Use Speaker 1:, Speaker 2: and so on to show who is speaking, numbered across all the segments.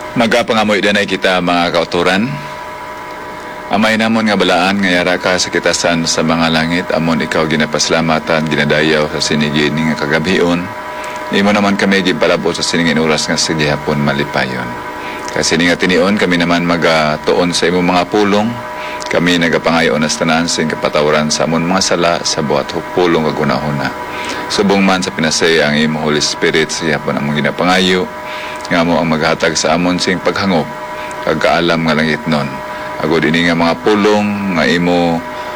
Speaker 1: Magapangamoy danay kita mga kauturan. Amay namon nga balaan nga yara ka sa kitasan sa mga langit, amon ikaw ginapaslamatan, ginadayaw sa sinigin nga kagabion. Imo naman kami gipalabot sa siningin oras nga sa gihapon malipayon. Kasi nga tinion kami naman magatuon sa imong mga pulong. Kami nagapangayon na tanan sa kapatawaran sa amon mga sala sa buhat pulong kagunahuna. Subong man sa pinasay ang imo Holy Spirit sa gihapon among ginapangayo nga mo ang maghatag sa amon sing paghangop kag kaalam nga langit nun. Agod ini nga mga pulong nga imo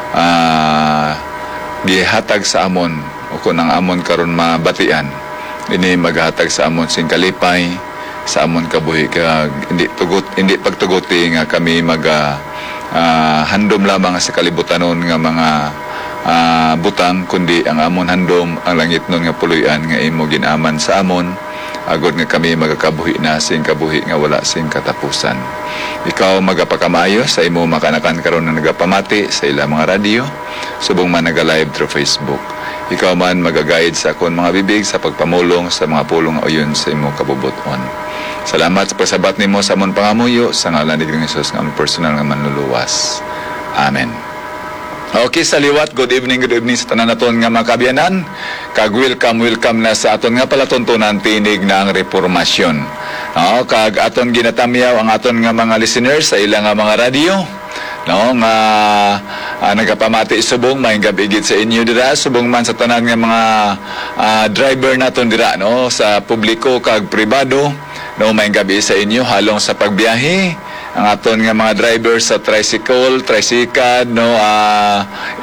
Speaker 1: gihatag sa amon o kung ang amon karon mabatian. Ini maghatag sa amon sing kalipay, sa amon kabuhi kag hindi pagtuguti nga kami handom lamang sa kalibutanon nga mga butang, kundi ang amon handom ang langit nun nga puloy-an nga imo ginaman sa amon. Agod nga kami magakabuhi na sing kabuhi nga wala sing katapusan. Ikaw magapakamayo sa imo makanakan karon na nagapamati sa ilang mga radyo, subong man naga-live through Facebook. Ikaw man magagayad sa akon mga bibig sa pagpamulong sa mga pulong ayon sa imo kabubuton. Salamat sa pagsabat nimo sa amon pangamuyo sa ngalan ni Jesus nga among personal nga manluluwas. Amen. Okay, sa liwat, good evening sa tanan naton nga mga kabiyanan. Kag welcome na sa aton nga palatuntunan tinig na ang reformasyon. Kag aton ginatamyaw ang aton nga mga listeners sa ilang nga mga radyo. Nga nagapamati subong maayong gabi gid sa inyo dira, subong man sa tanan nga mga driver naton dira sa publiko kag pribado. Maayong gabi sa inyo halong sa pagbiyahe. Ang aton nga mga driver sa tricycle,